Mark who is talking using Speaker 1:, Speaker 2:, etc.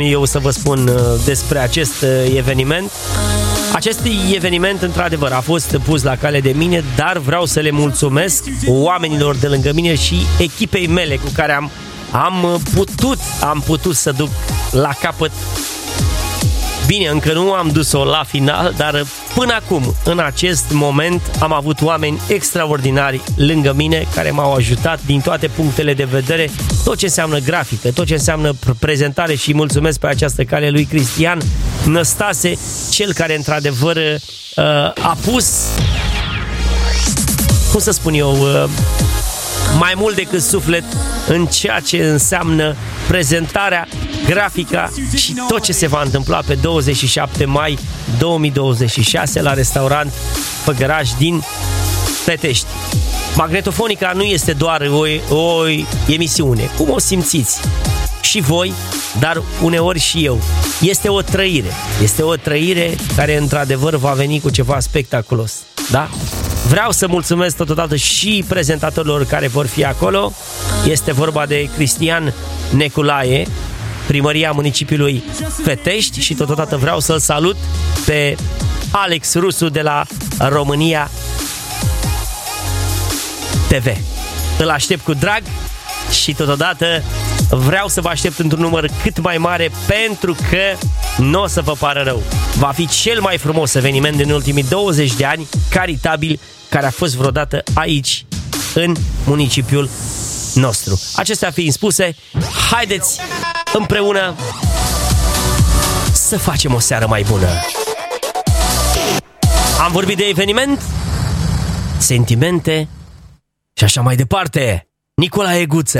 Speaker 1: eu să vă spun despre acest eveniment. Acest eveniment, într-adevăr, a fost pus la cale de mine, dar vreau să le mulțumesc oamenilor de lângă mine și echipei mele cu care am putut să duc la capăt. Bine, încă nu am dus-o la final, dar până acum, în acest moment, am avut oameni extraordinari lângă mine care m-au ajutat din toate punctele de vedere, tot ce înseamnă grafică, tot ce înseamnă prezentare, și mulțumesc pe această cale lui Cristian Năstase, cel care într-adevăr a pus, cum să spun eu, mai mult decât suflet în ceea ce înseamnă prezentarea, grafica și tot ce se va întâmpla pe 27 mai 2026 la restaurant Făgăraș din Petești. Magnetofonica nu este doar o emisiune, cum o simțiți și voi, dar uneori și eu. Este o trăire. Este o trăire care într-adevăr va veni cu ceva spectaculos. Da? Vreau să mulțumesc totodată și prezentatorilor care vor fi acolo. Este vorba de Cristian Neculaie, Primăria Municipiului Petești, și totodată vreau să-l salut pe Alex Rusu de la România TV. Îl aștept cu drag și totodată vreau să vă aștept într-un număr cât mai mare, pentru că nu o să vă pară rău. Va fi cel mai frumos eveniment din ultimii 20 de ani, caritabil, care a fost vreodată aici, în municipiul nostru. Acestea fiind spuse, haideți împreună să facem o seară mai bună. Am vorbit de eveniment, sentimente și așa mai departe. Nicolae Guță.